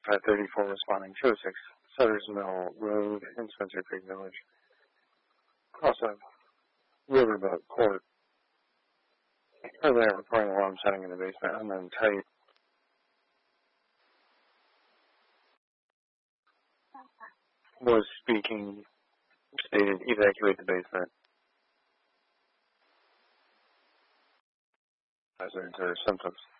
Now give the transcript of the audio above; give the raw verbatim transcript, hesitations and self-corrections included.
five thirty-four responding, two oh six Sutter's Mill Road in Spencer Creek Village. Cross of Riverboat Court. Earlier reporting alarm setting in the basement, and then tight. Was speaking, stated, evacuate the basement. Hazards or symptoms.